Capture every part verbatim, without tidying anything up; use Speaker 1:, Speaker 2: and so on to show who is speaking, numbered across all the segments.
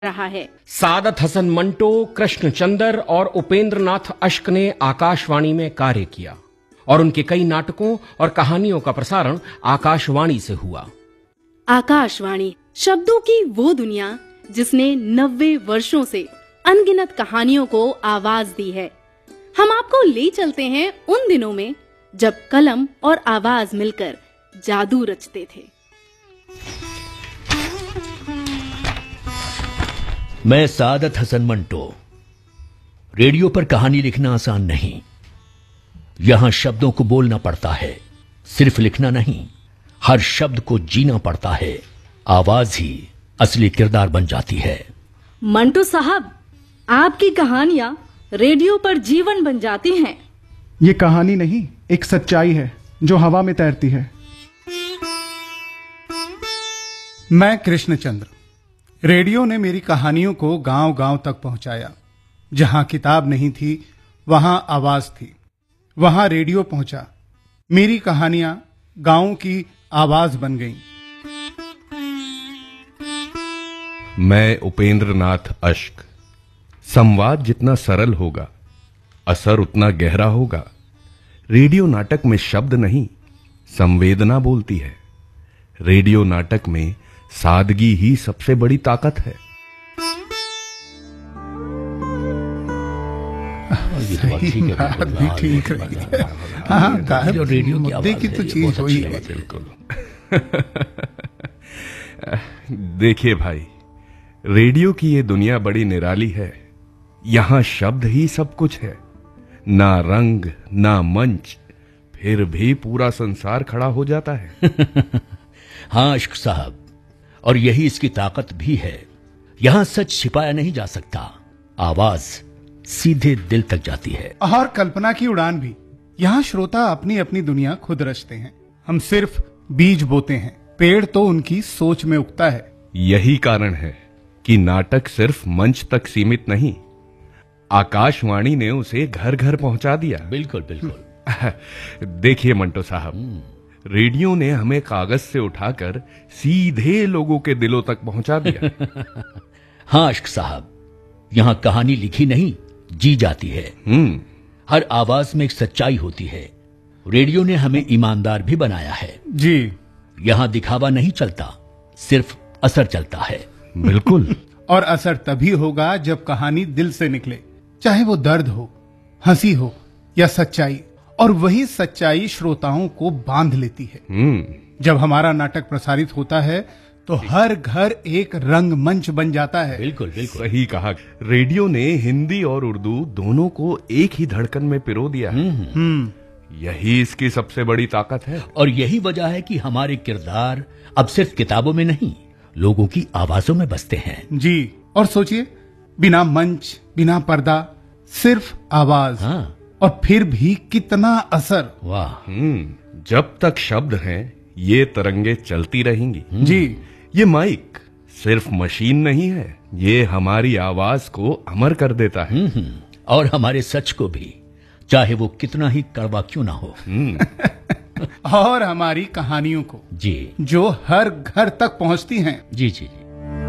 Speaker 1: रहा है।
Speaker 2: सादत हसन मंटो, कृष्णचंद्र और उपेंद्र नाथ अश्क ने आकाशवाणी में कार्य किया और उनके कई नाटकों और कहानियों का प्रसारण आकाशवाणी से हुआ।
Speaker 1: आकाशवाणी शब्दों की वो दुनिया जिसने नब्बे वर्षों से अनगिनत कहानियों को आवाज दी है। हम आपको ले चलते हैं उन दिनों में जब कलम और आवाज मिलकर जादू रचते थे।
Speaker 3: मैं सादत हसन मंटो। रेडियो पर कहानी लिखना आसान नहीं। यहां शब्दों को बोलना पड़ता है, सिर्फ लिखना नहीं। हर शब्द को जीना पड़ता है। आवाज ही असली किरदार बन जाती है।
Speaker 4: मंटो साहब, आपकी कहानियां रेडियो पर जीवन बन जाती हैं।
Speaker 5: ये कहानी नहीं, एक सच्चाई है जो हवा में तैरती है।
Speaker 6: मैं कृष्णचंद्र। रेडियो ने मेरी कहानियों को गांव-गांव तक पहुंचाया। जहां किताब नहीं थी, वहां आवाज थी। वहां रेडियो पहुंचा। मेरी कहानियां गांव की आवाज बन गईं।
Speaker 7: मैं उपेंद्र नाथ अश्क। संवाद जितना सरल होगा, असर उतना गहरा होगा। रेडियो नाटक में शब्द नहीं, संवेदना बोलती है। रेडियो नाटक में सादगी ही सबसे बड़ी ताकत है।
Speaker 6: सही बात भी ठीक रही है। हाँ, गायब
Speaker 3: रेडियो की
Speaker 6: मुद्दे की तो चीज हुई है।
Speaker 7: बिल्कुल। देखिए भाई, रेडियो की ये दुनिया बड़ी निराली है। यहां शब्द ही सब कुछ है, ना रंग ना मंच, फिर भी पूरा संसार खड़ा हो जाता है।
Speaker 3: हाँ अश्क साहब, और यही इसकी ताकत भी है। यहां सच छिपाया नहीं जा सकता। आवाज सीधे दिल तक जाती है।
Speaker 6: और कल्पना की उड़ान भी। यहाँ श्रोता अपनी अपनी दुनिया खुद रचते हैं। हम सिर्फ बीज बोते हैं, पेड़ तो उनकी सोच में उगता है।
Speaker 7: यही कारण है कि नाटक सिर्फ मंच तक सीमित नहीं, आकाशवाणी ने उसे घर घर पहुंचा दिया।
Speaker 3: बिल्कुल बिल्कुल।
Speaker 7: देखिए मंटो साहब, रेडियो ने हमें कागज से उठाकर सीधे लोगों के दिलों तक पहुंचा दिया।
Speaker 3: हाँ अश्क साहब, यहां कहानी लिखी नहीं, जी जाती है।
Speaker 7: हम्म
Speaker 3: हर आवाज में एक सच्चाई होती है। रेडियो ने हमें ईमानदार भी बनाया है।
Speaker 6: जी।
Speaker 3: यहां दिखावा नहीं चलता, सिर्फ असर चलता है।
Speaker 7: बिल्कुल।
Speaker 6: और असर तभी होगा जब कहानी दिल से निकले, चाहे वो दर्द हो, हंसी हो या सच्चाई। और वही सच्चाई श्रोताओं को बांध लेती है।
Speaker 7: हम्म
Speaker 6: जब हमारा नाटक प्रसारित होता है तो हर घर एक रंगमंच बन जाता है।
Speaker 3: बिल्कुल बिल्कुल
Speaker 7: सही कहा। रेडियो ने हिंदी और उर्दू दोनों को एक ही धड़कन में पिरो दिया है।
Speaker 6: हम्म
Speaker 7: यही इसकी सबसे बड़ी ताकत है।
Speaker 3: और यही वजह है कि हमारे किरदार अब सिर्फ किताबों में नहीं, लोगों की आवाजों में बसते हैं।
Speaker 6: जी। और सोचिए, बिना मंच, बिना पर्दा, सिर्फ आवाज।
Speaker 3: हाँ।
Speaker 6: और फिर भी कितना असर।
Speaker 3: वाह।
Speaker 7: हम्म जब तक शब्द हैं, ये तरंगे चलती रहेंगी।
Speaker 6: जी।
Speaker 7: ये माइक सिर्फ मशीन नहीं है, ये हमारी आवाज को अमर कर देता है।
Speaker 3: हम्म और हमारे सच को भी, चाहे वो कितना ही कड़वा क्यों ना हो।
Speaker 6: और हमारी कहानियों को
Speaker 3: जी,
Speaker 6: जो हर घर तक पहुंचती हैं।
Speaker 3: जी जी जी।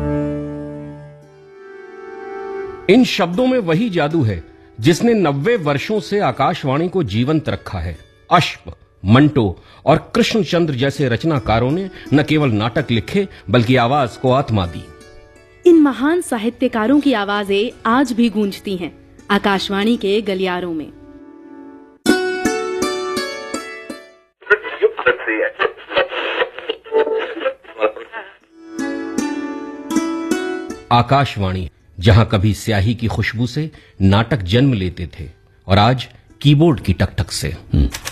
Speaker 2: इन शब्दों में वही जादू है जिसने नब्बे वर्षों से आकाशवाणी को जीवंत रखा है। अश्क, मंटो और कृष्णचंद्र जैसे रचनाकारों ने न केवल नाटक लिखे, बल्कि आवाज को आत्मा दी।
Speaker 1: इन महान साहित्यकारों की आवाजें आज भी गूंजती हैं आकाशवाणी के गलियारों में।
Speaker 2: आकाशवाणी, जहां कभी स्याही की खुशबू से नाटक जन्म लेते थे और आज कीबोर्ड की टकटक से।